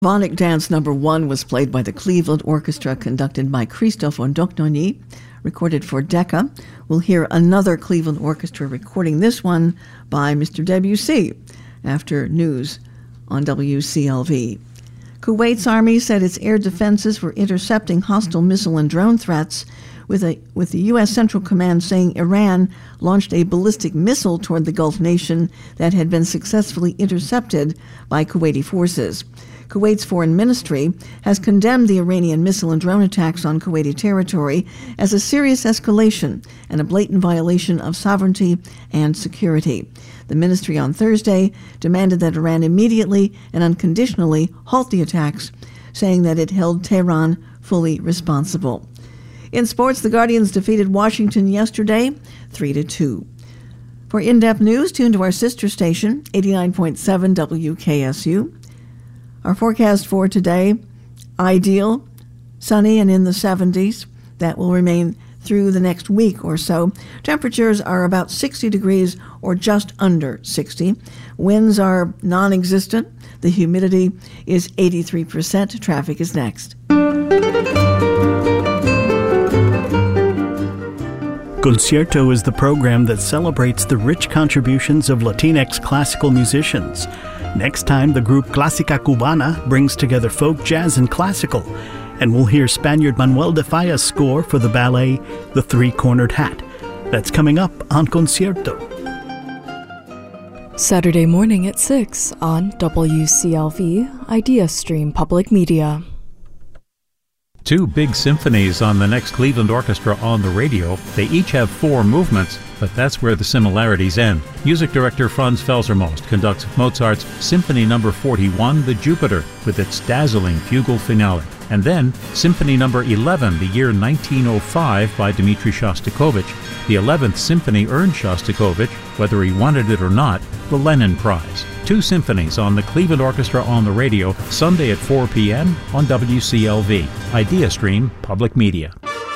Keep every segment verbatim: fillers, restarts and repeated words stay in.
Symphonic Dance Number One was played by the Cleveland Orchestra, conducted by Christophe Ondognoni, recorded for Decca. We'll hear another Cleveland Orchestra recording, this one by Mister Debussy, after news on W C L V. Kuwait's army said its air defenses were intercepting hostile missile and drone threats, with, a, with the U S Central Command saying Iran launched a ballistic missile toward the Gulf nation that had been successfully intercepted by Kuwaiti forces. Kuwait's foreign ministry has condemned the Iranian missile and drone attacks on Kuwaiti territory as a serious escalation and a blatant violation of sovereignty and security. The ministry on Thursday demanded that Iran immediately and unconditionally halt the attacks, saying that it held Tehran fully responsible. In sports, the Guardians defeated Washington yesterday, three to two. For in-depth news, tune to our sister station, eighty-nine point seven W K S U. Our forecast for today, ideal, sunny and in the seventies. That will remain through the next week or so. Temperatures are about sixty degrees or just under sixty. Winds are non-existent. The humidity is eighty-three percent. Traffic is next. Concierto is the program that celebrates the rich contributions of Latinx classical musicians. Next time, the group Clásica Cubana brings together folk, jazz, and classical. And we'll hear Spaniard Manuel de Falla's score for the ballet The Three-Cornered Hat. That's coming up on Concierto. Saturday morning at six on W C L V, Idea Stream Public Media. Two big symphonies on the next Cleveland Orchestra on the radio. They each have four movements, but that's where the similarities end. Music director Franz Felsermost conducts Mozart's Symphony Number forty-one, The Jupiter, with its dazzling fugal finale. And then Symphony Number eleven, the year nineteen oh five, by Dmitri Shostakovich. The eleventh Symphony earned Shostakovich, whether he wanted it or not, the Lenin Prize. Two symphonies on the Cleveland Orchestra on the radio, Sunday at four p.m. on W C L V. Idea Stream Public Media.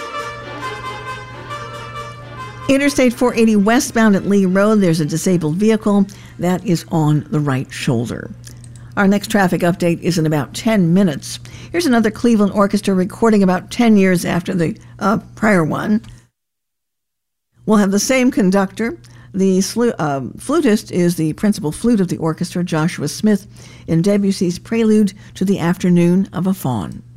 Interstate four eighty westbound at Lee Road, there's a disabled vehicle that is on the right shoulder. Our next traffic update is in about ten minutes. Here's another Cleveland Orchestra recording about ten years after the uh, prior one. We'll have the same conductor. The slu- uh, flutist is the principal flute of the orchestra, Joshua Smith, in Debussy's Prelude to the Afternoon of a Faun.